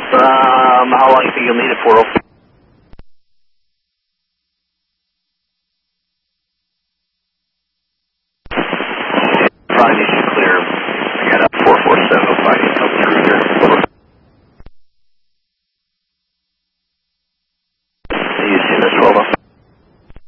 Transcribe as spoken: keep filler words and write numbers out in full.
Um, how long do you think you'll need it for?